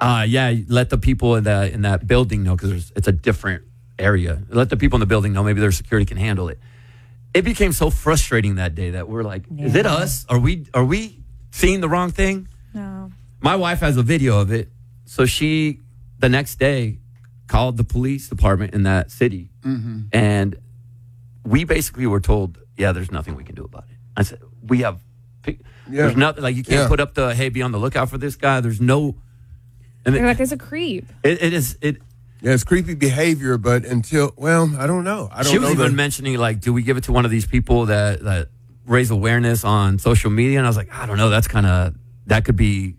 Yeah, let the people in that building know, because it's a different area. Let the people in the building know. Maybe their security can handle it. It became so frustrating that day that we're like, is it us? Are we seeing the wrong thing? No. My wife has a video of it. So she, the next day, called the police department in that city. Mm-hmm. And we basically were told, there's nothing we can do about it. I said, there's nothing, like you can't put up the, hey, be on the lookout for this guy. There's no. And they're like, there's a creep. It's creepy behavior, but I don't know. She was even mentioning, like, do we give it to one of these people that raise awareness on social media? And I was like, I don't know. That's that could be.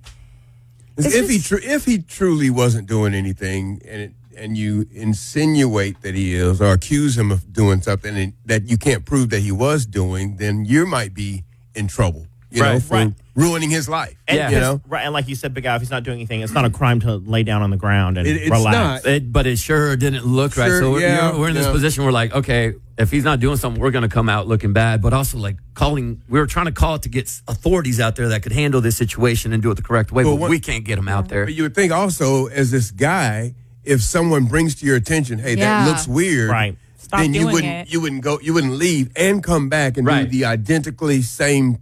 If he truly wasn't doing anything, and you insinuate that he is, or accuse him of doing something that you can't prove that he was doing, then you might be in trouble. You know, for ruining his life. And, right, and like you said, Big Al, if he's not doing anything, it's not a crime to lay down on the ground and relax. But it sure didn't look right. So we're in this position. We're like, okay, if he's not doing something, we're going to come out looking bad. But also, like, we were trying to call to get authorities out there that could handle this situation and do it the correct way. But we can't get them out there. But you would think also, as this guy, if someone brings to your attention, hey, that looks weird, right? Then you wouldn't leave and come back and do the identical same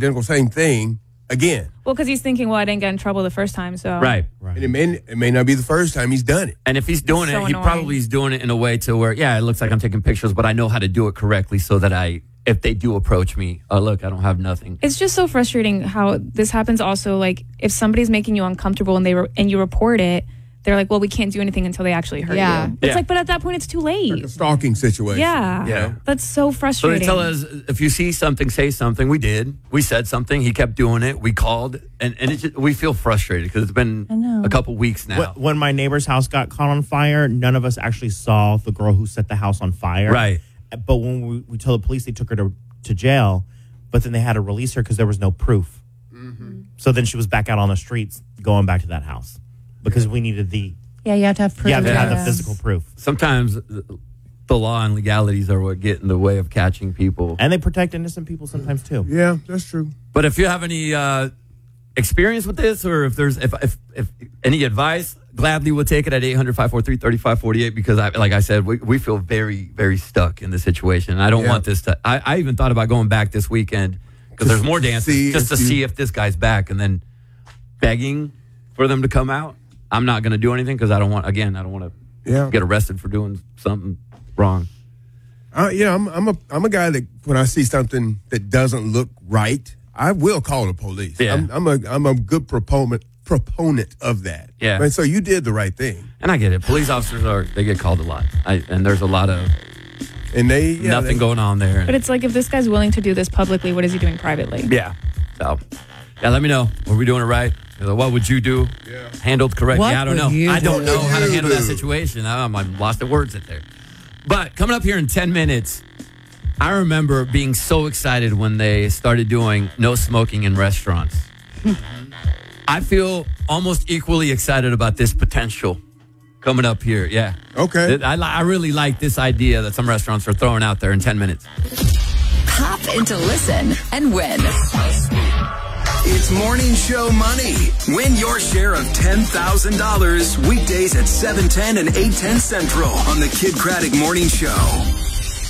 thing again. Well, because he's thinking, I didn't get in trouble the first time, so right. And it may not be the first time he's done it. And if he's doing it, he probably is doing it in a way to where, it looks like I'm taking pictures, but I know how to do it correctly so that if they do approach me, look, I don't have nothing. It's just so frustrating how this happens. Also, like, if somebody's making you uncomfortable and you report it, they're like, well, we can't do anything until they actually hurt you. It's like, but at that point, it's too late. Like a stalking situation. Yeah. That's so frustrating. So they tell us, if you see something, say something. We did. We said something. He kept doing it. We called. And we feel frustrated because it's been a couple weeks now. When my neighbor's house got caught on fire, none of us actually saw the girl who set the house on fire. Right. But when we told the police, they took her to jail. But then they had to release her because there was no proof. Mm-hmm. So then she was back out on the streets going back to that house. Because we needed you have to have proof. You have to have the physical proof. Sometimes the law and legalities are what get in the way of catching people. And they protect innocent people sometimes too. Yeah, that's true. But if you have any experience with this, or if there's if any advice, gladly we'll take it at 800-543-3548, because like I said, we feel very, very stuck in the situation. And I don't want this to. I even thought about going back this weekend because there's more dances just to see if this guy's back, and then begging for them to come out. I'm not going to do anything because I don't want to get arrested for doing something wrong. I'm a guy that when I see something that doesn't look right, I will call the police. Yeah. I'm a good proponent of that. Yeah. And so you did the right thing. And I get it. Police officers they get called a lot. And there's a lot of nothing going on there. But it's like, if this guy's willing to do this publicly, what is he doing privately? Yeah. So, let me know. Were we doing it right? What would you do? Yeah. Handled correctly? I don't know. I don't know how to handle that situation. I'm lost at words there. But coming up here in 10 minutes, I remember being so excited when they started doing no smoking in restaurants. I feel almost equally excited about this potential coming up here. Yeah. Okay. I really like this idea that some restaurants are throwing out there in 10 minutes. Hop into Listen and win. It's Morning Show Money. Win your share of $10,000 weekdays at 7:10 and 8:10 Central on the Kid Craddock Morning Show.